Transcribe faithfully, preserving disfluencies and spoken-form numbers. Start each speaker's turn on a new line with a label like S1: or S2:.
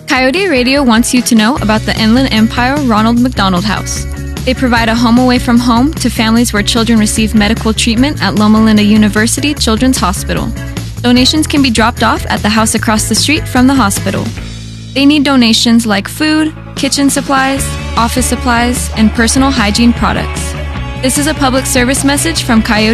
S1: Coyote Radio wants you to know about the Inland Empire Ronald McDonald House. They provide a home away from home to families where children receive medical treatment at Loma Linda University Children's Hospital. Donations can be dropped off at the house across the street from the hospital. They need donations like food, kitchen supplies, office supplies, and personal hygiene products. This is a public service message from Coyote